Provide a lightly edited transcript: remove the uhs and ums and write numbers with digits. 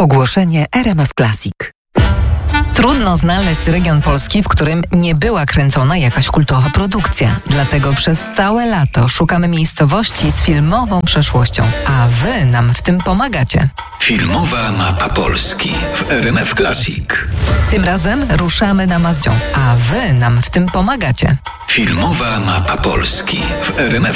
Ogłoszenie RMF Classic. Trudno znaleźć region Polski, w którym nie była kręcona jakaś kultowa produkcja. Dlatego przez całe lato szukamy miejscowości z filmową przeszłością, a wy nam w tym pomagacie. Filmowa mapa Polski w RMF Classic. Tym razem ruszamy na Mazzią, a wy nam w tym pomagacie. Filmowa mapa Polski w RMF